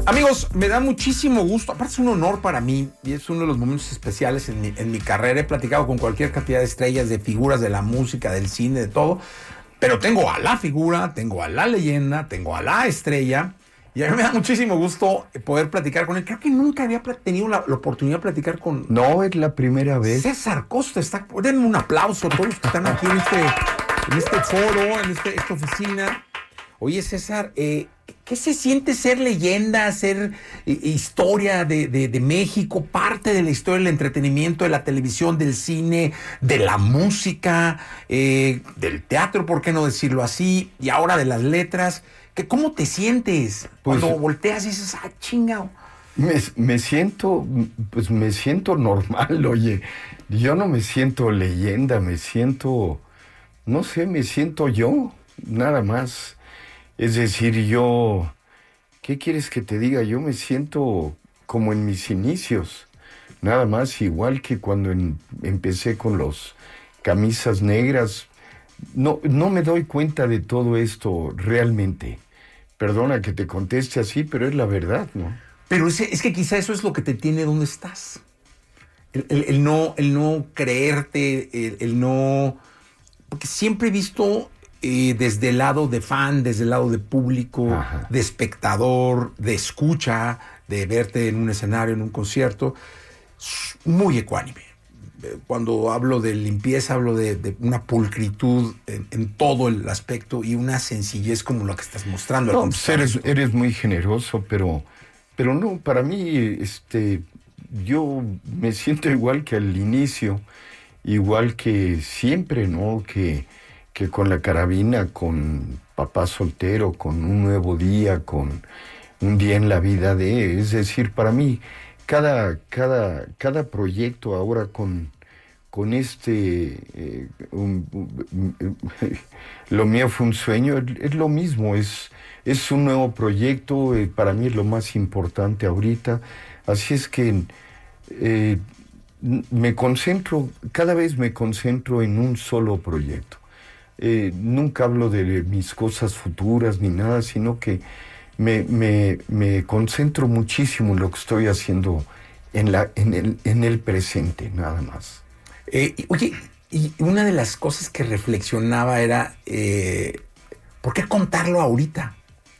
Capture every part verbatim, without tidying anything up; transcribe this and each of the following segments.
Amigos, me da muchísimo gusto, aparte es un honor para mí y es uno de los momentos especiales en mi, en mi carrera. He platicado con cualquier cantidad de estrellas, de figuras de la música, del cine, de todo, pero tengo a la figura, tengo a la leyenda, tengo a la estrella y a mí me da muchísimo gusto poder platicar con él. Creo que nunca había tenido la, la oportunidad de platicar con... No, es la primera vez. César Costa. Está, denme un aplauso a todos los que están aquí en este, en este foro, en este, esta oficina. Oye, César, eh, ¿qué se siente ser leyenda, ser eh, historia de, de, de México, parte de la historia del entretenimiento, de la televisión, del cine, de la música, eh, del teatro, por qué no decirlo así, y ahora de las letras? ¿Qué, ¿Cómo te sientes Pues, cuando volteas y dices, ah, chingao? Me, me siento, pues me siento normal, oye. Yo no me siento leyenda, me siento, no sé, me siento yo, nada más. Es decir, yo, ¿qué quieres que te diga? Yo me siento como en mis inicios, nada más, igual que cuando en, empecé con los camisas negras. No, no me doy cuenta de todo esto realmente. Perdona que te conteste así, pero es la verdad, ¿no? Pero es, es que quizá eso es lo que te tiene donde estás. El, el, el no, el no creerte, el, el no... Porque siempre he visto... Eh, desde el lado de fan, desde el lado de público, Ajá. de espectador, de escucha, de verte en un escenario, en un concierto, muy ecuánime. Cuando hablo de limpieza, hablo de, de una pulcritud en, en todo el aspecto y una sencillez como la que estás mostrando. No, pues eres, eres muy generoso, pero, pero no, para mí, este, yo me siento igual que al inicio, igual que siempre, ¿no? Que que con la carabina, con Papá Soltero, con Un Nuevo Día, con Un Día en la Vida de... Es decir, para mí, cada, cada, cada proyecto ahora con, con este... Eh, un, un, un, lo mío fue un sueño, es, es lo mismo, es, es un nuevo proyecto, eh, para mí es lo más importante ahorita. Así es que eh, me concentro, cada vez me concentro en un solo proyecto. Eh, nunca hablo de mis cosas futuras ni nada, sino que me, me, me concentro muchísimo en lo que estoy haciendo en, la, en, el, en el presente, nada más. Eh, oye, y una de las cosas que reflexionaba era, eh, ¿por qué contarlo ahorita?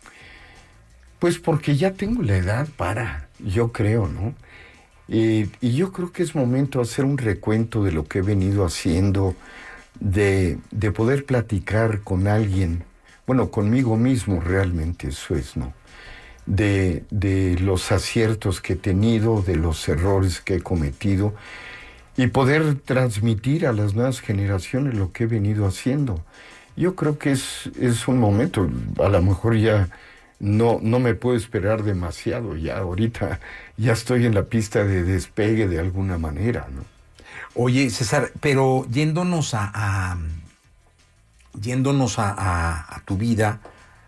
Pues porque ya tengo la edad para, yo creo, ¿no? Eh, y yo creo que es momento de hacer un recuento de lo que he venido haciendo, De, de poder platicar con alguien, bueno, conmigo mismo realmente, eso es, ¿no? De, de los aciertos que he tenido, de los errores que he cometido, y poder transmitir a las nuevas generaciones lo que he venido haciendo. Yo creo que es, es un momento, a lo mejor ya no, no me puedo esperar demasiado, ya ahorita ya estoy en la pista de despegue de alguna manera, ¿no? Oye, César, pero yéndonos a, a yéndonos a, a, a tu vida,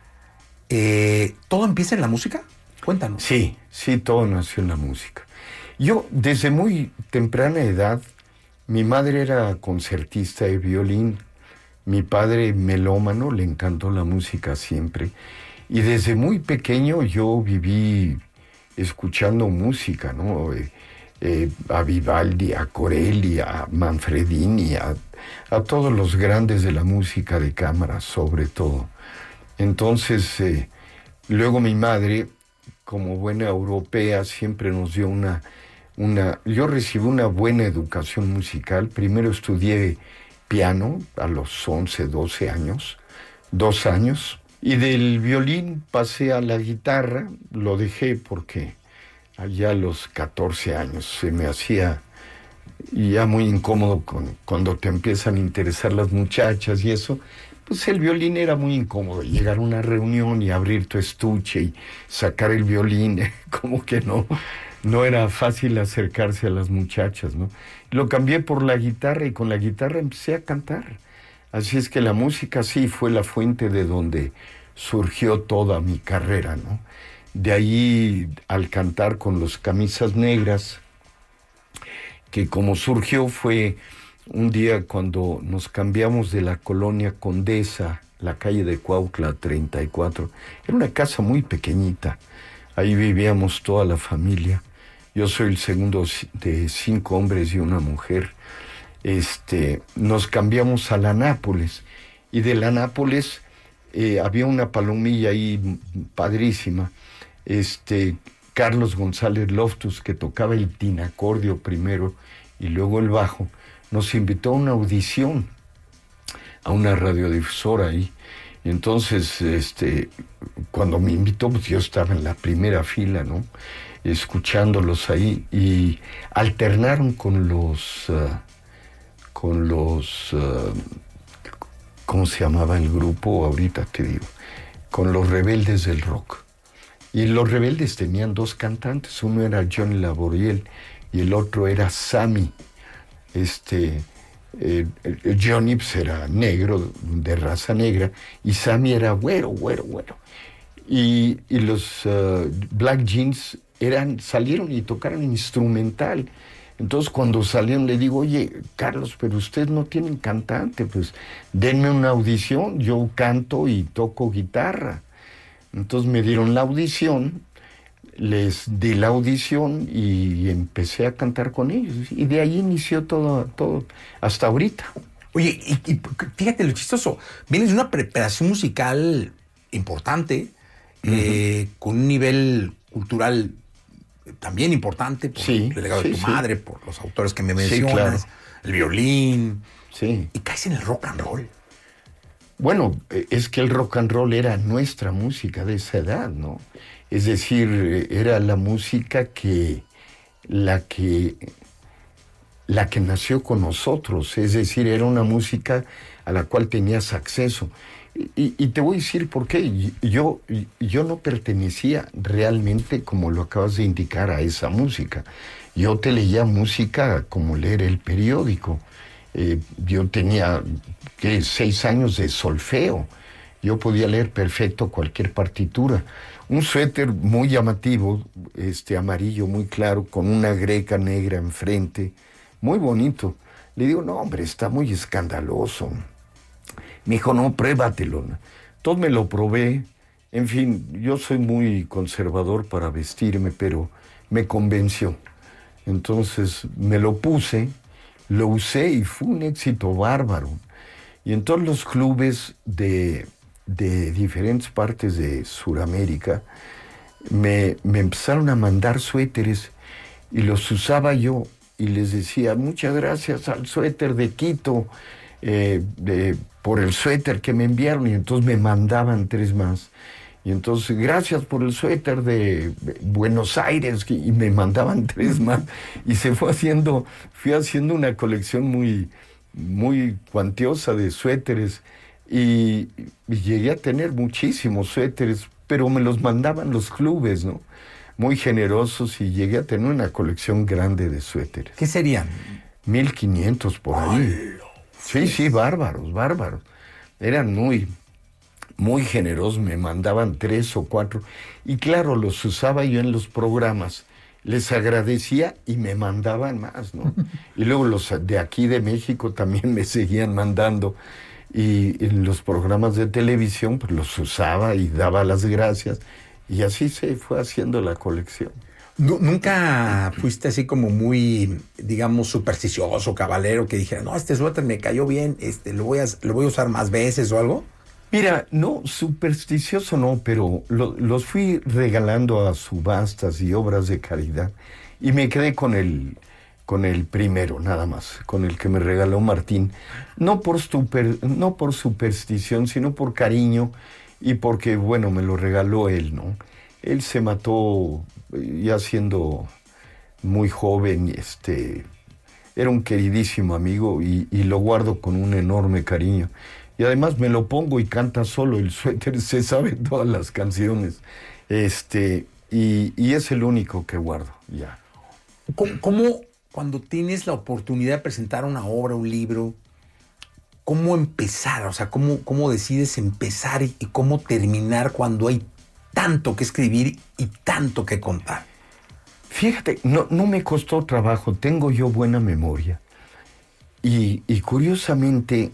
eh, ¿todo empieza en la música? Cuéntanos. Sí, sí, todo nació en la música. Yo, desde muy temprana edad, mi madre era concertista de violín, mi padre melómano, le encantó la música siempre, y desde muy pequeño yo viví escuchando música, ¿no? Eh, Eh, a Vivaldi, a Corelli, a Manfredini, a, a todos los grandes de la música de cámara, sobre todo. Entonces, eh, luego mi madre, como buena europea, siempre nos dio una, una... Yo recibí una buena educación musical. Primero estudié piano a los once, doce años, dos años, y del violín pasé a la guitarra, lo dejé porque... allá a los catorce años se me hacía ya muy incómodo con, cuando te empiezan a interesar las muchachas y eso, pues el violín era muy incómodo, llegar a una reunión y abrir tu estuche y sacar el violín, como que no, no era fácil acercarse a las muchachas, ¿no? Lo cambié por la guitarra y con la guitarra empecé a cantar. Así es que la música sí fue la fuente de donde surgió toda mi carrera, ¿no? De ahí, al cantar con los Camisas Negras, que como surgió fue un día cuando nos cambiamos de la colonia Condesa, la calle de Cuautla treinta y cuatro. Era una casa muy pequeñita. Ahí vivíamos toda la familia. Yo soy el segundo de cinco hombres y una mujer. Este, nos cambiamos a la Nápoles. Y de la Nápoles eh, había una palomilla ahí padrísima. Este, Carlos González Loftus, que tocaba el tinacordio primero y luego el bajo, nos invitó a una audición a una radiodifusora ahí. Y entonces, este, cuando me invitó, pues yo estaba en la primera fila, ¿no? Escuchándolos ahí, y alternaron con los, uh, con los, uh, ¿cómo se llamaba el grupo? Ahorita te digo, con los Rebeldes del Rock. Y los Rebeldes tenían dos cantantes, uno era Johnny Laboriel y el otro era Sammy. Este, eh, Johnny pues, era negro, de raza negra, y Sammy era güero, güero, güero. Y, y los uh, Black Jeans eran, salieron y tocaron instrumental. Entonces cuando salieron le digo, oye, Carlos, pero ustedes no tienen cantante, pues denme una audición, yo canto y toco guitarra. Entonces me dieron la audición, les di la audición y empecé a cantar con ellos. Y de ahí inició todo, todo hasta ahorita. Oye, y, y fíjate lo chistoso, vienes de una preparación musical importante, uh-huh. eh, con un nivel cultural también importante, por sí, el legado sí, de tu sí. madre, por los autores que me mencionas, sí, claro. el violín, sí. y caes en el rock and roll. Bueno, es que el rock and roll era nuestra música de esa edad, ¿no? Es decir, era la música que, la que, la que nació con nosotros, es decir, era una música a la cual tenías acceso. Y, y te voy a decir por qué. Yo, yo no pertenecía realmente, como lo acabas de indicar, a esa música. Yo te leía música como leer el periódico. Eh, yo tenía ¿qué? seis años de solfeo. Yo podía leer perfecto cualquier partitura. Un suéter muy llamativo, este amarillo muy claro, con una greca negra enfrente, muy bonito. Le digo, no, hombre, está muy escandaloso. Me dijo, no, pruébatelo. Entonces me lo probé. En fin, yo soy muy conservador para vestirme, pero me convenció. Entonces me lo puse, lo usé y fue un éxito bárbaro. Y en todos los clubes de, de diferentes partes de Sudamérica me, me empezaron a mandar suéteres y los usaba yo y les decía, muchas gracias al suéter de Quito, eh, de, por el suéter que me enviaron, y entonces me mandaban tres más. Y entonces, gracias por el suéter de Buenos Aires, y me mandaban tres más. Y se fue haciendo, fui haciendo una colección muy, muy cuantiosa de suéteres. Y, y llegué a tener muchísimos suéteres, pero me los mandaban los clubes, ¿no? Muy generosos, y llegué a tener una colección grande de suéteres. ¿Qué serían? mil quinientos por ahí. Sí, sí, bárbaros, bárbaros. Eran muy... muy generosos, me mandaban tres o cuatro, y claro, los usaba yo en los programas, les agradecía y me mandaban más, ¿no? Y luego los de aquí de México también me seguían mandando, y en los programas de televisión pues los usaba y daba las gracias, y así se fue haciendo la colección. ¿Nunca fuiste así como muy, digamos, supersticioso, cabalero, que dijera, no, este suéter me cayó bien, este, lo voy a, lo voy a usar más veces o algo? Mira, no, supersticioso no, pero lo, los fui regalando a subastas y obras de caridad, y me quedé con el, con el primero, nada más, con el que me regaló Martín, no por, super, no por superstición, sino por cariño, y porque, bueno, me lo regaló él, ¿no? Él se mató ya siendo muy joven, este, era un queridísimo amigo, y, y lo guardo con un enorme cariño. Y además me lo pongo y canta solo, el suéter se sabe todas las canciones. Este, y, y es el único que guardo, ya. ¿Cómo, ¿Cómo cuando tienes la oportunidad de presentar una obra, un libro, cómo empezar? O sea, ¿cómo, cómo decides empezar y, y cómo terminar cuando hay tanto que escribir y tanto que contar? Fíjate, no, no me costó trabajo, tengo yo buena memoria. Y, y curiosamente...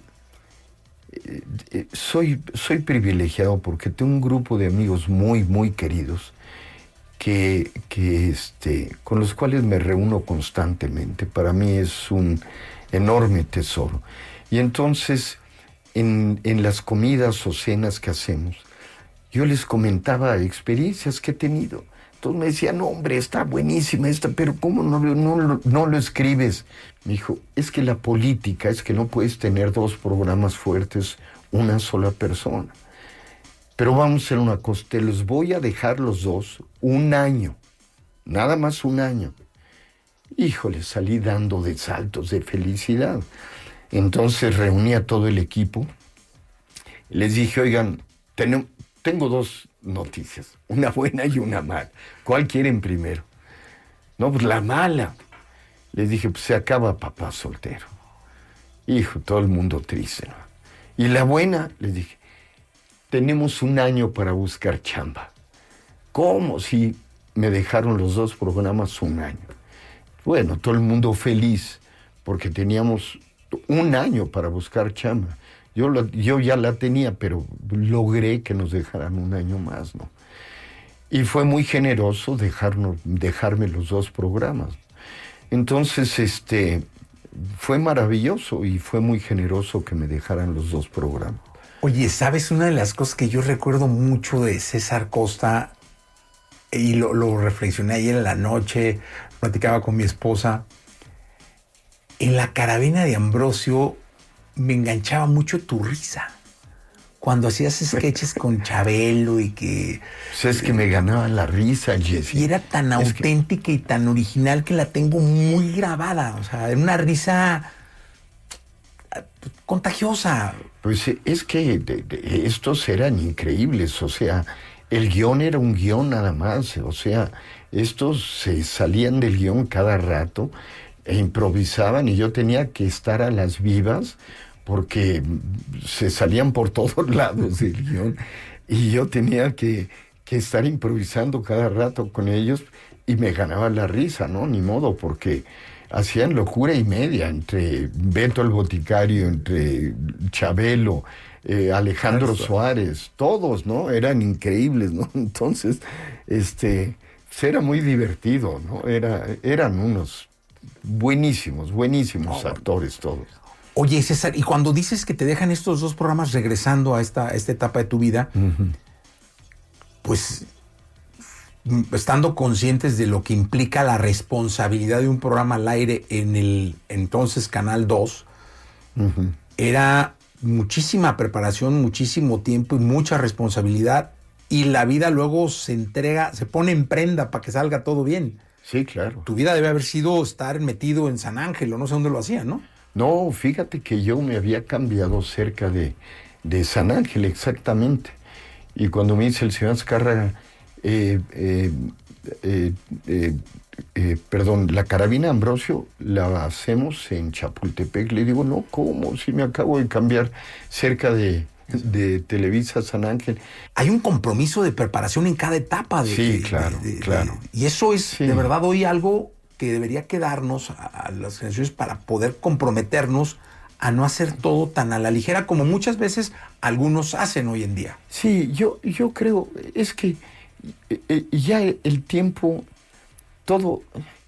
Soy, soy privilegiado porque tengo un grupo de amigos muy, muy queridos, que, que este, con los cuales me reúno constantemente. Para mí es un enorme tesoro. Y entonces, en, en las comidas o cenas que hacemos, yo les comentaba experiencias que he tenido. Entonces me decían, no, hombre, está buenísima esta, pero ¿cómo no, no, no, no lo escribes? Me dijo, es que la política es que no puedes tener dos programas fuertes, una sola persona. Pero vamos a hacer una cosa, te los voy a dejar los dos un año, nada más un año. Híjole, salí dando de saltos de felicidad. Entonces reuní a todo el equipo, les dije, oigan, ten, tengo dos noticias, una buena y una mala. ¿Cuál quieren primero? No, pues la mala. Les dije, pues se acaba Papá Soltero. Hijo, todo el mundo triste, ¿no? Y la buena, les dije, tenemos un año para buscar chamba. ¿Cómo? Si me dejaron los dos programas un año. Bueno, todo el mundo feliz, porque teníamos un año para buscar chamba. Yo, lo, yo ya la tenía, pero logré que nos dejaran un año más, ¿no? Y fue muy generoso dejarnos, dejarme los dos programas. Entonces, este, fue maravilloso y fue muy generoso que me dejaran los dos programas. Oye, ¿sabes? Una de las cosas que yo recuerdo mucho de César Costa, y lo, lo reflexioné ayer en la noche, platicaba con mi esposa, en La Carabina de Ambrosio me enganchaba mucho tu risa. Cuando hacías sketches con Chabelo y que... Pues es que me ganaba la risa, Jesse. Y era tan es auténtica que... y tan original que la tengo muy grabada. O sea, era una risa contagiosa. Pues es que de, de, estos eran increíbles. O sea, el guión era un guión nada más. O sea, estos se salían del guión cada rato e improvisaban y yo tenía que estar a las vivas porque se salían por todos lados del guión y yo tenía que, que estar improvisando cada rato con ellos y me ganaba la risa, ¿no? Ni modo, porque hacían locura y media entre Beto el Boticario, entre Chabelo, eh, Alejandro Claro. Suárez, todos, ¿no? Eran increíbles, ¿no? Entonces, este, era muy divertido, ¿no? Era, eran unos buenísimos, buenísimos oh. actores todos. Oye, César, y cuando dices que te dejan estos dos programas regresando a esta, a esta etapa de tu vida, uh-huh. pues estando conscientes de lo que implica la responsabilidad de un programa al aire en el entonces Canal dos, uh-huh. era muchísima preparación, muchísimo tiempo y mucha responsabilidad, y la vida luego se entrega, se pone en prenda para que salga todo bien. Sí, claro. Tu vida debe haber sido estar metido en San Ángel, o no sé dónde lo hacían, ¿no? No, fíjate que yo me había cambiado cerca de, de San Ángel, exactamente. Y cuando me dice el señor Azcárraga, eh, eh, eh, eh, eh, perdón, La Carabina Ambrosio la hacemos en Chapultepec, le digo, no, ¿cómo? Si me acabo de cambiar cerca de, de Televisa San Ángel. Hay un compromiso de preparación en cada etapa. De, sí, de, claro, de, de, claro. De, y eso es, sí. de verdad, hoy algo que debería quedarnos a, a las generaciones para poder comprometernos a no hacer todo tan a la ligera como muchas veces algunos hacen hoy en día. Sí, yo, yo creo, es que eh, ya el tiempo, todo,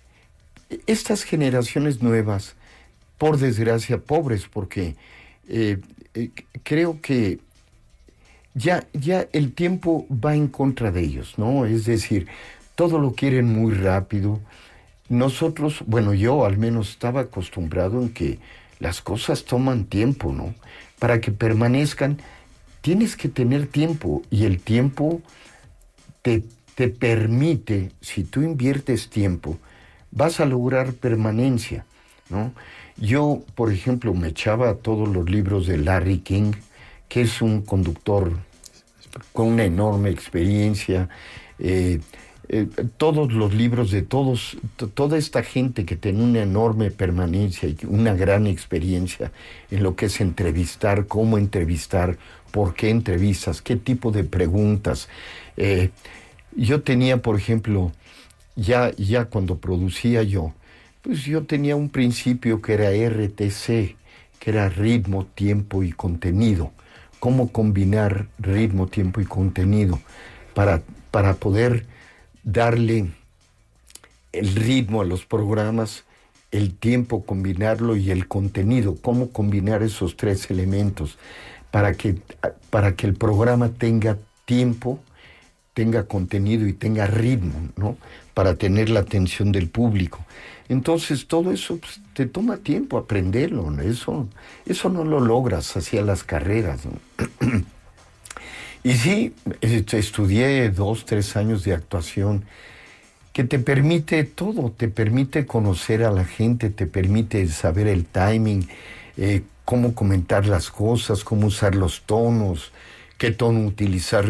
estas generaciones nuevas, por desgracia, pobres, porque eh, eh, creo que ya, ya el tiempo va en contra de ellos, ¿no? Es decir, todo lo quieren muy rápido. Nosotros, bueno, yo al menos estaba acostumbrado en que las cosas toman tiempo, ¿no? Para que permanezcan, tienes que tener tiempo y el tiempo te, te permite, si tú inviertes tiempo, vas a lograr permanencia, ¿no? Yo, por ejemplo, me echaba todos los libros de Larry King, que es un conductor con una enorme experiencia, eh, Eh, todos los libros de todos, t- toda esta gente que tiene una enorme permanencia y una gran experiencia en lo que es entrevistar, cómo entrevistar, por qué entrevistas, qué tipo de preguntas. Eh, yo tenía, por ejemplo, ya, ya cuando producía yo, pues yo tenía un principio que era R T C, que era ritmo, tiempo y contenido. Cómo combinar ritmo, tiempo y contenido para, para poder darle el ritmo a los programas, el tiempo, combinarlo y el contenido, cómo combinar esos tres elementos para que, para que el programa tenga tiempo, tenga contenido y tenga ritmo, ¿no? Para tener la atención del público. Entonces, todo eso pues, te toma tiempo aprenderlo, ¿no? Eso, eso no lo logras hacia las carreras, ¿no? Y sí, estudié dos, tres años de actuación que te permite todo, te permite conocer a la gente, te permite saber el timing, eh, cómo comentar las cosas, cómo usar los tonos, qué tono utilizar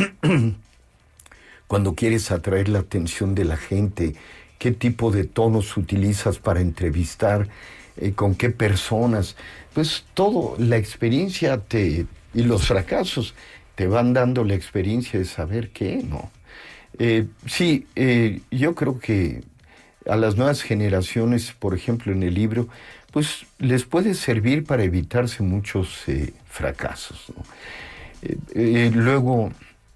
cuando quieres atraer la atención de la gente, qué tipo de tonos utilizas para entrevistar, eh, con qué personas. Pues todo, la experiencia te, y los fracasos te van dando la experiencia de saber qué, ¿no? Eh, sí, eh, yo creo que a las nuevas generaciones, por ejemplo, en el libro, pues les puede servir para evitarse muchos eh, fracasos, ¿no? Eh, eh, luego,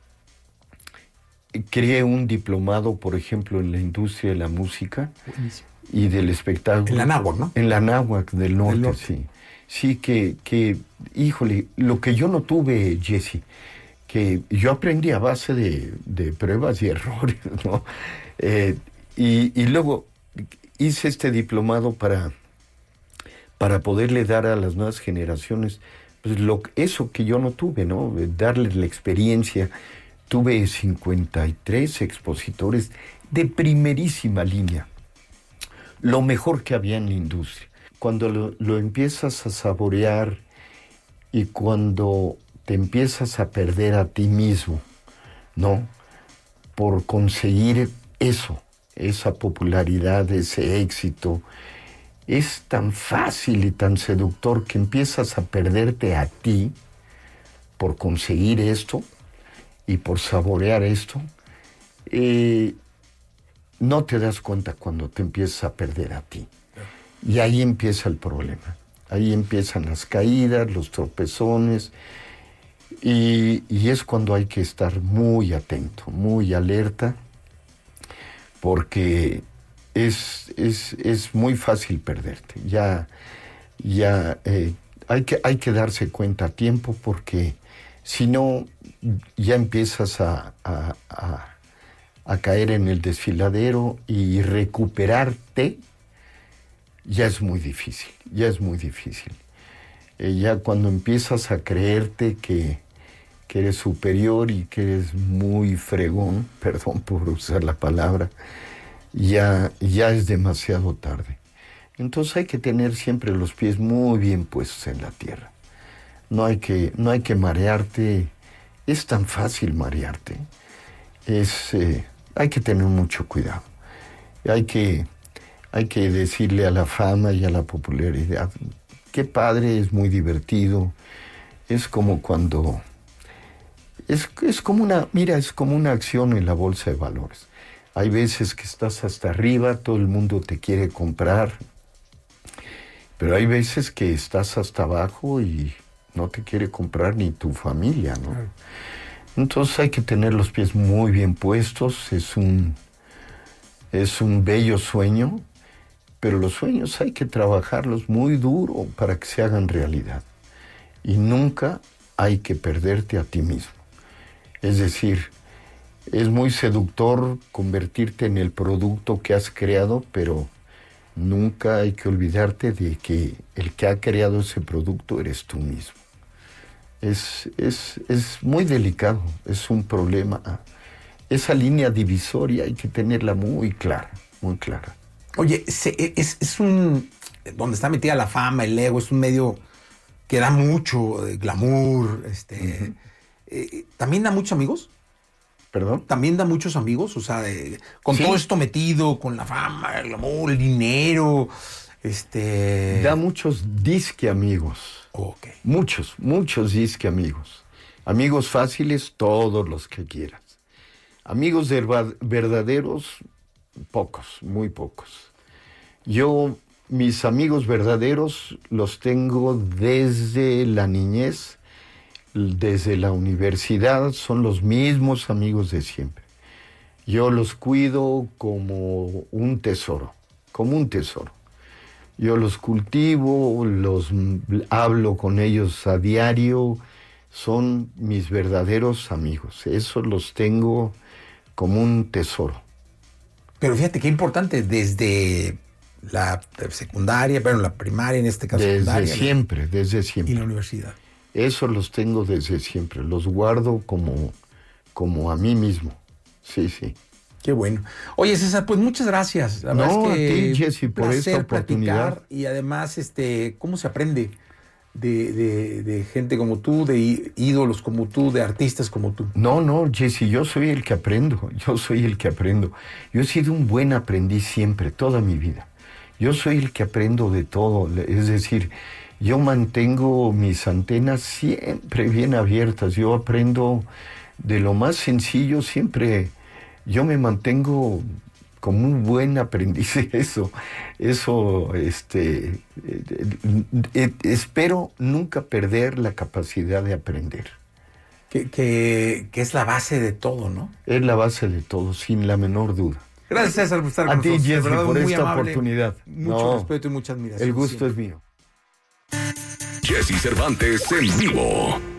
creé un diplomado, por ejemplo, en la industria de la música. Buenísimo. Y del espectáculo. En la Náhuac, ¿no? En la Náhuac del norte, norte. sí. Sí, que, que, híjole, lo que yo no tuve, Jesse, que yo aprendí a base de, de pruebas y errores, ¿no? Eh, y, y luego hice este diplomado para, para poderle dar a las nuevas generaciones pues lo, eso que yo no tuve, ¿no? Darles la experiencia. Tuve cincuenta y tres expositores de primerísima línea, lo mejor que había en la industria. Cuando lo, lo empiezas a saborear y cuando te empiezas a perder a ti mismo, ¿no? Por conseguir eso, esa popularidad, ese éxito, es tan fácil y tan seductor que empiezas a perderte a ti por conseguir esto y por saborear esto. Eh, no te das cuenta cuando te empiezas a perder a ti. Y ahí empieza el problema. Ahí empiezan las caídas, los tropezones, y, y es cuando hay que estar muy atento, muy alerta, porque es, es, es muy fácil perderte. Ya, ya eh, hay, que, hay que darse cuenta a tiempo, porque si no, ya empiezas a, a, a, a caer en el desfiladero, y recuperarte ya es muy difícil, ya es muy difícil. Eh, ya cuando empiezas a creerte que, que eres superior y que eres muy fregón, perdón por usar la palabra, ya, ya es demasiado tarde. Entonces hay que tener siempre los pies muy bien puestos en la tierra. No hay que, no hay que marearte. Es tan fácil marearte. Es, eh, hay que tener mucho cuidado. Hay que, hay que decirle a la fama y a la popularidad, qué padre, es muy divertido. Es como cuando... Es, es como una, mira, es como una acción en la bolsa de valores. Hay veces que estás hasta arriba, todo el mundo te quiere comprar, pero hay veces que estás hasta abajo y no te quiere comprar ni tu familia, ¿no? Claro. Entonces hay que tener los pies muy bien puestos. Es un, es un bello sueño, pero los sueños hay que trabajarlos muy duro para que se hagan realidad. Y nunca hay que perderte a ti mismo. Es decir, es muy seductor convertirte en el producto que has creado, pero nunca hay que olvidarte de que el que ha creado ese producto eres tú mismo. Es, es, es muy delicado, es un problema. Esa línea divisoria hay que tenerla muy clara, muy clara. Oye, es, es un... donde está metida la fama, el ego, es un medio que da mucho eh, glamour, este... Uh-huh. eh, ¿También da muchos amigos? ¿Perdón? También da muchos amigos, o sea, de, con ¿sí? todo esto metido, con la fama, el glamour, el dinero, este... Da muchos disque amigos. Ok. Muchos, muchos disque amigos. Amigos fáciles, todos los que quieras. Amigos de verdaderos, pocos, muy pocos. Yo, mis amigos verdaderos los tengo desde la niñez, desde la universidad, son los mismos amigos de siempre. Yo los cuido como un tesoro, como un tesoro. Yo los cultivo, los hablo con ellos a diario, son mis verdaderos amigos. Eso los tengo como un tesoro. Pero fíjate qué importante, desde la secundaria, bueno, la primaria en este caso. Desde secundaria, siempre, ¿no? Desde siempre. Y la universidad. Eso los tengo desde siempre, los guardo como, como a mí mismo. Sí, sí. Qué bueno. Oye, César, pues muchas gracias. La no, verdad es que a ti, Jesse, por esta oportunidad. Y además, este, ¿cómo se aprende de, de, de gente como tú, de ídolos como tú, de artistas como tú? No, no, Jesse, yo soy el que aprendo, yo soy el que aprendo. Yo he sido un buen aprendiz siempre, toda mi vida. Yo soy el que aprendo de todo, es decir, yo mantengo mis antenas siempre bien abiertas, yo aprendo de lo más sencillo, siempre yo me mantengo como un buen aprendiz. Eso, eso, este, eh, eh, espero nunca perder la capacidad de aprender. Que, que, que es la base de todo, ¿no? Es la base de todo, sin la menor duda. Gracias, César, por estar con A ti, nosotros. Jesse, verdad, por muy esta amable, oportunidad. Mucho No, respeto y mucha admiración. el gusto siempre. es mío. Jesse Cervantes en vivo.